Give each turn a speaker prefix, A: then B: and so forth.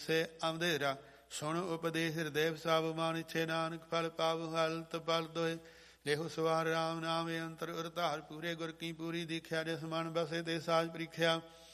A: ਵਸੇ ਅੰਧੇਰਾ। ਸੁਣ ਉਪਦੇਸ਼ ਹਿਰਦੈ ਵਸਾਵ, ਮਨ ਇੱਛੇ ਨਾਨਕ ਫਲ ਪਾਵ। ਹਲਤ ਪਲ ਦੋਏ ਲੇਹੁ ਸਵਾਰ, ਰਾਮ ਨਾਮ ਅੰਤਰ ਉਰ ਧਾਰ। ਪੂਰੇ ਗੁਰ ਕੀ ਪੂਰੀ ਦੀਖਿਆ, ਜਿਸ ਮਨ ਬਸੇ ਤੇ ਸਾਜ ਪ੍ਰੀਖਿਆ।